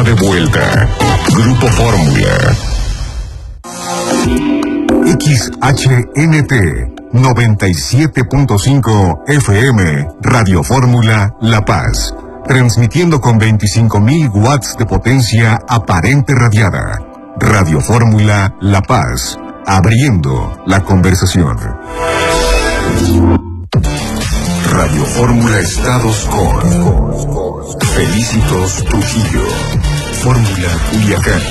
está de vuelta. Grupo Fórmula. XHNT 97.5 FM, Radio Fórmula La Paz. Transmitiendo con 25.000 watts de potencia aparente radiada. Radio Fórmula La Paz. Abriendo la conversación. Radio Fórmula Estados con Felicitos Trujillo. Fórmula Culiacán.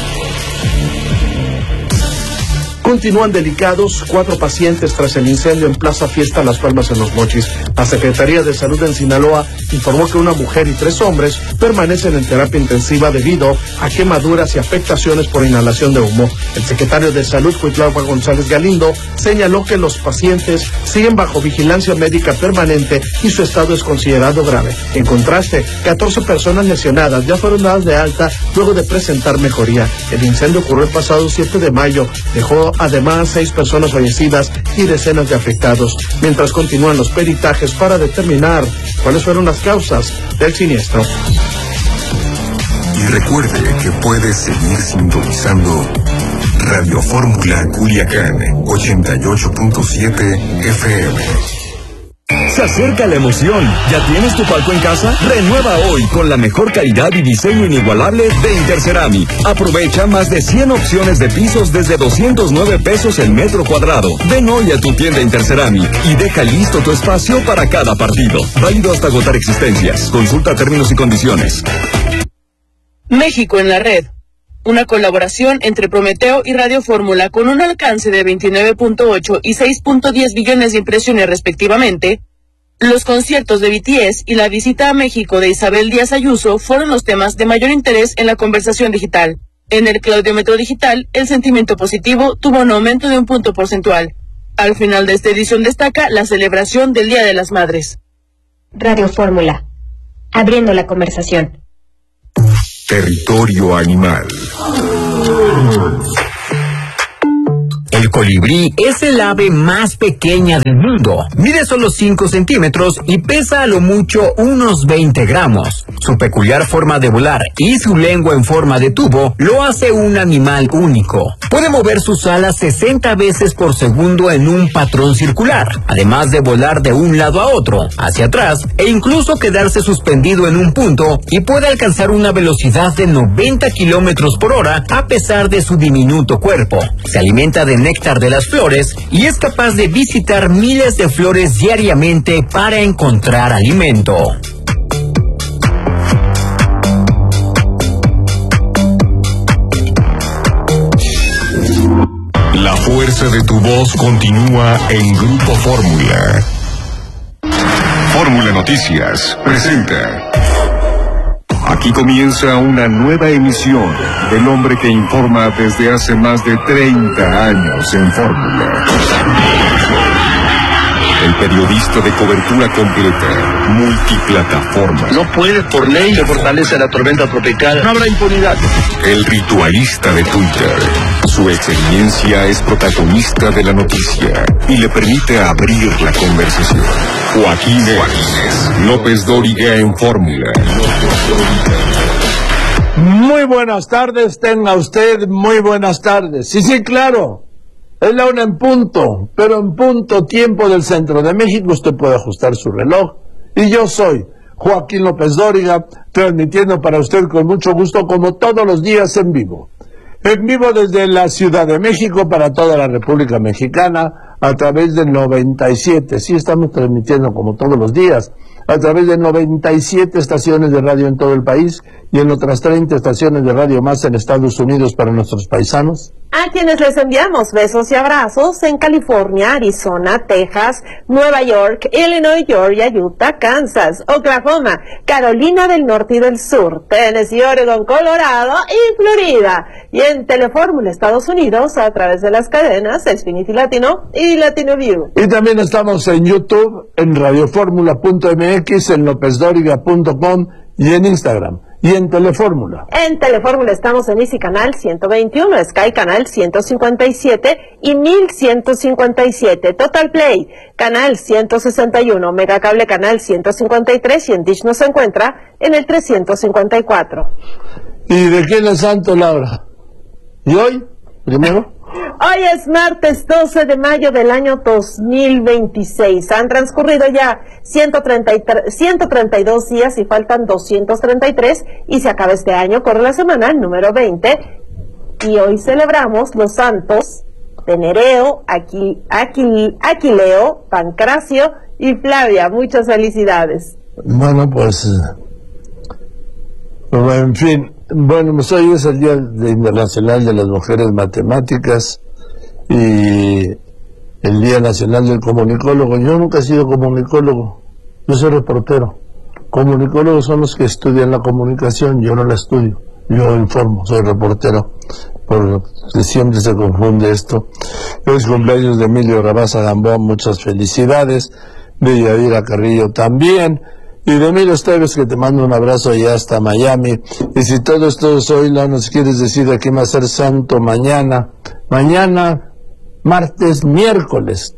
Continúan delicados 4 pacientes tras el incendio en Plaza Fiesta Las Palmas en Los Mochis. La Secretaría de Salud en Sinaloa informó que una mujer y 3 hombres permanecen en terapia intensiva debido a quemaduras y afectaciones por inhalación de humo. El secretario de Salud, Cuitlahua González Galindo, señaló que los pacientes siguen bajo vigilancia médica permanente y su estado es considerado grave. En contraste, 14 personas lesionadas ya fueron dadas de alta luego de presentar mejoría. El incendio ocurrió el pasado 7 de mayo, dejó además 6 personas fallecidas y decenas de afectados, mientras continúan los peritajes para determinar cuáles fueron las causas del siniestro. Y recuerde que puede seguir sintonizando Radio Fórmula Culiacán 88.7 FM. Se acerca la emoción. ¿Ya tienes tu palco en casa? Renueva hoy con la mejor calidad y diseño inigualable de Interceramic. Aprovecha más de 100 opciones de pisos desde 209 pesos el metro cuadrado. Ven hoy a tu tienda Interceramic y deja listo tu espacio para cada partido. Válido hasta agotar existencias. Consulta términos y condiciones. México en la red. Una colaboración entre Prometeo y Radio Fórmula con un alcance de 29.8 y 6.10 billones de impresiones respectivamente. Los conciertos de BTS y la visita a México de Isabel Díaz Ayuso fueron los temas de mayor interés en la conversación digital. En el Claudiómetro Digital, el sentimiento positivo tuvo un aumento de 1 punto porcentual. Al final de esta edición destaca la celebración del Día de las Madres. Radio Fórmula, abriendo la conversación. Territorio animal. El colibrí es el ave más pequeña del mundo. Mide solo 5 centímetros y pesa a lo mucho unos 20 gramos. Su peculiar forma de volar y su lengua en forma de tubo lo hace un animal único. Puede mover sus alas 60 veces por segundo en un patrón circular, además de volar de un lado a otro, hacia atrás, e incluso quedarse suspendido en un punto, y puede alcanzar una velocidad de 90 kilómetros por hora a pesar de su diminuto cuerpo. Se alimenta de néctar de las flores y es capaz de visitar miles de flores diariamente para encontrar alimento. La fuerza de tu voz continúa en Grupo Fórmula. Fórmula Noticias presenta. Aquí comienza una nueva emisión del hombre que informa desde hace más de 30 años en Fórmula. El periodista de cobertura completa, multiplataforma. No puede, por ley, se fortalece la tormenta tropical. No habrá impunidad. El ritualista de Twitter. Su experiencia es protagonista de la noticia y le permite abrir la conversación. Joaquín López Dóriga en Fórmula. Muy buenas tardes, tenga usted muy buenas tardes. Sí, claro. Es la 1 en punto, pero en punto tiempo del centro de México usted puede ajustar su reloj. Y yo soy Joaquín López Dóriga, transmitiendo para usted con mucho gusto como todos los días en vivo. En vivo desde la Ciudad de México para toda la República Mexicana a través del 97. Sí, estamos transmitiendo como todos los días a través de 97 estaciones de radio en todo el país y en otras 30 estaciones de radio más en Estados Unidos para nuestros paisanos. A quienes les enviamos besos y abrazos en California, Arizona, Texas, Nueva York, Illinois, Georgia, Utah, Kansas, Oklahoma, Carolina del Norte y del Sur, Tennessee, Oregon, Colorado y Florida. Y en Telefórmula Estados Unidos a través de las cadenas Xfinity Latino y Latino View. Y también estamos en YouTube, en radioformula.mx, en lopezdoriga.com y en Instagram. Y en Telefórmula. En Telefórmula estamos en Easy Canal 121, Sky Canal 157 y 1157, Total Play Canal 161, Megacable Canal 153 y en Dish nos encuentra en el 354. ¿Y de quién es santo, Laura? ¿Y hoy? Primero. Hoy es martes 12 de mayo del año 2026. Han transcurrido ya 132 días y faltan 233 y se acaba este año. Corre la semana número 20 y hoy celebramos los santos de Nereo, Aquileo, Pancracio y Flavia. Muchas felicidades. Bueno, pues, en fin, bueno, pues hoy es el Día Internacional de las Mujeres Matemáticas y el Día Nacional del Comunicólogo. Yo nunca he sido comunicólogo, yo soy reportero. Comunicólogos son los que estudian la comunicación, yo no la estudio, yo informo, soy reportero. Porque siempre se confunde esto. Hoy es cumpleaños de Emilio Rabasa Gamboa, muchas felicidades. De Yadira Carrillo también. Y de Emilio Esteves, que te mando un abrazo allá hasta Miami. Y si todo esto es hoy, no nos quieres decir de qué va a ser santo mañana. Mañana, miércoles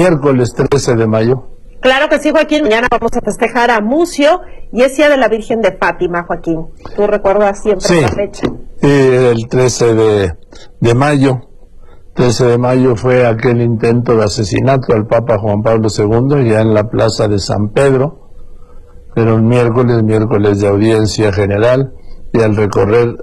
13 de mayo. Claro que sí, Joaquín. Mañana vamos a festejar a Mucio y es Día de la Virgen de Fátima, Joaquín. ¿Tú recuerdas siempre esa fecha? Sí, el 13 de mayo. 13 de mayo fue aquel intento de asesinato al Papa Juan Pablo II, ya en la plaza de San Pedro. Era un miércoles de audiencia general, y al recorrer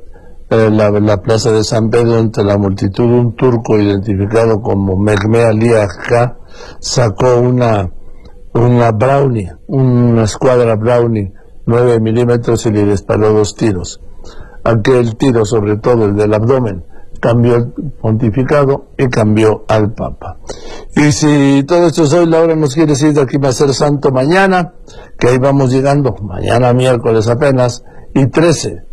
la plaza de San Pedro entre la multitud, un turco identificado como Mehmet Ali Agca sacó una Brownie, una escuadra Brownie 9 milímetros y le disparó 2 tiros. Aquel tiro, sobre todo el del abdomen, cambió el pontificado y cambió al Papa. Y si todo esto es hoy, Laura nos quiere decir de aquí va a ser santo mañana, que ahí vamos llegando, mañana miércoles apenas, y 13.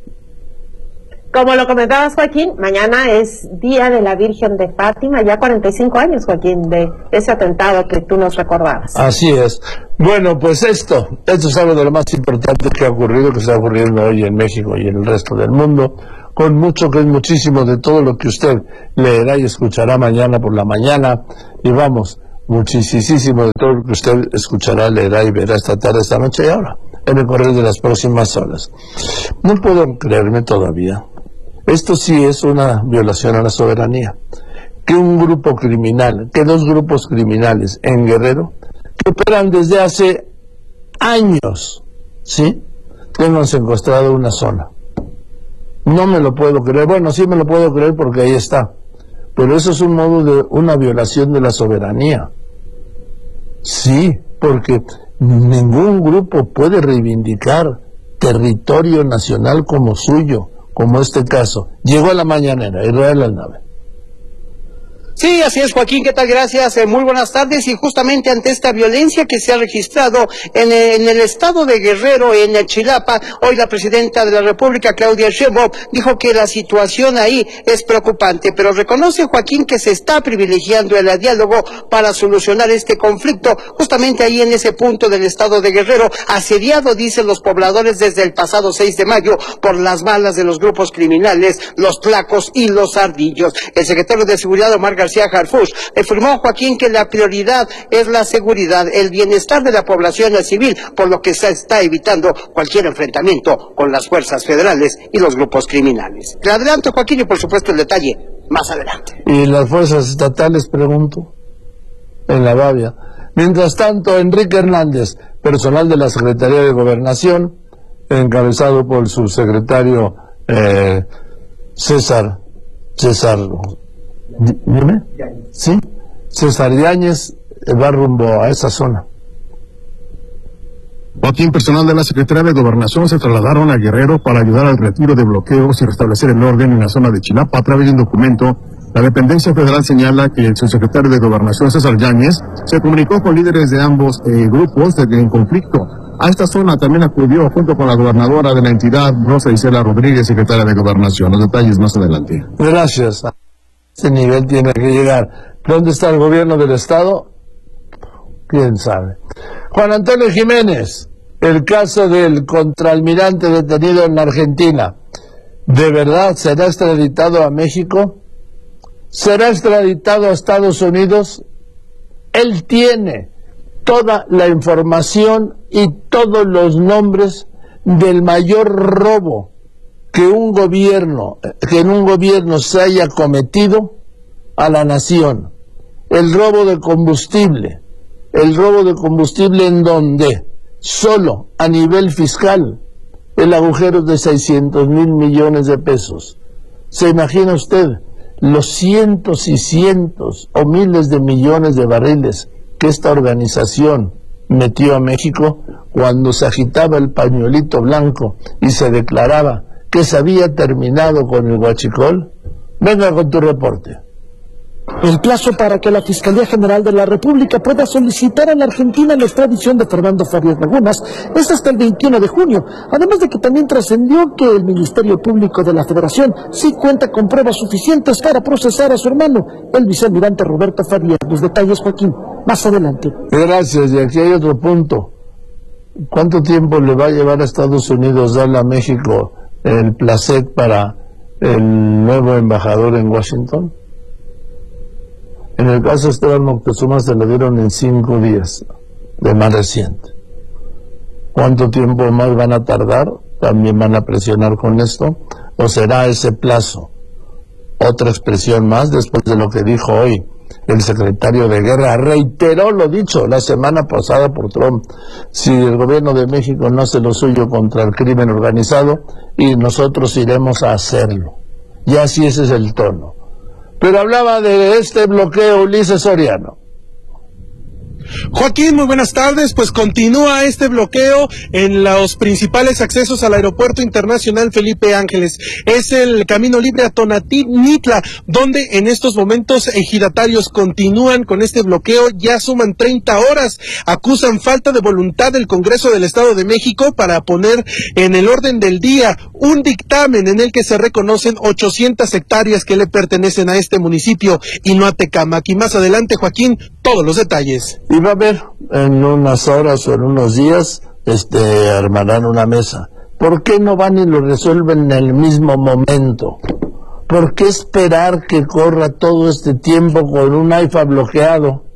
Como lo comentabas, Joaquín, mañana es Día de la Virgen de Fátima, ya 45 años, Joaquín, de ese atentado que tú nos recordabas. Así es. Bueno, pues esto es algo de lo más importante que ha ocurrido, que está ocurriendo hoy en México y en el resto del mundo, con mucho, que es muchísimo de todo lo que usted leerá y escuchará mañana por la mañana, y vamos, muchísimo de todo lo que usted escuchará, leerá y verá esta tarde, esta noche y ahora, en el correr de las próximas horas. No puedo creerme todavía. Esto sí es una violación a la soberanía. Que un grupo criminal, que 2 grupos criminales en Guerrero, que operan desde hace años, ¿sí?, tengan secuestrado una zona. No me lo puedo creer. Bueno, sí me lo puedo creer porque ahí está. Pero eso es un modo de una violación de la soberanía. Sí, porque ningún grupo puede reivindicar territorio nacional como suyo, como este caso. Llegó a la mañanera, Israel Alnave. Sí, así es, Joaquín, ¿qué tal? Gracias, muy buenas tardes. Y justamente ante esta violencia que se ha registrado en el estado de Guerrero, en el Chilapa, hoy la presidenta de la República, Claudia Sheinbaum, dijo que la situación ahí es preocupante, pero reconoce, Joaquín, que se está privilegiando el diálogo para solucionar este conflicto, justamente ahí en ese punto del estado de Guerrero, asediado, dicen los pobladores, desde el pasado 6 de mayo, por las balas de los grupos criminales, los tlacos y los ardillos. El secretario de Seguridad, Omar García Harfuch, afirmó, Joaquín, que la prioridad es la seguridad, el bienestar de la población civil, por lo que se está evitando cualquier enfrentamiento con las fuerzas federales y los grupos criminales. Le adelanto, Joaquín, y por supuesto el detalle más adelante. ¿Y las fuerzas estatales, pregunto? En la Bavia. Mientras tanto, Enrique Hernández, personal de la Secretaría de Gobernación, encabezado por el subsecretario César, ¿dime? ¿Sí? César Yáñez, va rumbo a esa zona. Joaquín, personal de la Secretaría de Gobernación se trasladaron a Guerrero para ayudar al retiro de bloqueos y restablecer el orden en la zona de Chilapa. A través de un documento, la dependencia federal señala que el subsecretario de Gobernación, César Yáñez, se comunicó con líderes de ambos grupos en conflicto. A esta zona también acudió junto con la gobernadora de la entidad, Rosa Isela Rodríguez, secretaria de Gobernación. Los detalles más adelante. Gracias. A este nivel tiene que llegar. ¿Dónde está el gobierno del estado? ¿Quién sabe? Juan Antonio Jiménez, el caso del contraalmirante detenido en Argentina, ¿de verdad será extraditado a México? ¿Será extraditado a Estados Unidos? Él tiene toda la información y todos los nombres del mayor robo que en un gobierno se haya cometido a la nación el robo de combustible en donde solo a nivel fiscal el agujero es de 600,000 millones de pesos. ¿Se imagina usted los cientos y cientos o miles de millones de barriles que esta organización metió a México cuando se agitaba el pañuelito blanco y se declaraba que se había terminado con el huachicol? Venga con tu reporte. El plazo para que la Fiscalía General de la República pueda solicitar a la Argentina la extradición de Fernando Farías Lagunas es hasta el 21 de junio, además de que también trascendió que el Ministerio Público de la Federación sí cuenta con pruebas suficientes para procesar a su hermano, el vicealmirante Roberto Farías. Los detalles, Joaquín, más adelante. Gracias, y aquí hay otro punto. ¿Cuánto tiempo le va a llevar a Estados Unidos darle a México el placet para el nuevo embajador en Washington? En el caso de Esteban Moctezuma se lo dieron en 5 días, de más reciente. ¿Cuánto tiempo más van a tardar? ¿También van a presionar con esto? ¿O será ese plazo otra expresión más después de lo que dijo hoy el secretario de Guerra? Reiteró lo dicho la semana pasada por Trump: si el gobierno de México no hace lo suyo contra el crimen organizado, y nosotros iremos a hacerlo. Y así ese es el tono. Pero hablaba de este bloqueo Ulises Soriano. Joaquín, muy buenas tardes. Pues continúa este bloqueo en los principales accesos al Aeropuerto Internacional Felipe Ángeles. Es el camino libre a Tonatiuh, donde en estos momentos ejidatarios continúan con este bloqueo. Ya suman 30 horas. Acusan falta de voluntad del Congreso del Estado de México para poner en el orden del día un dictamen en el que se reconocen 800 hectáreas que le pertenecen a este municipio y no a Tecámac. Y más adelante, Joaquín, todos los detalles. Y va a haber en unas horas o en unos días, armarán una mesa. ¿Por qué no van y lo resuelven en el mismo momento? ¿Por qué esperar que corra todo este tiempo con un AIFA bloqueado?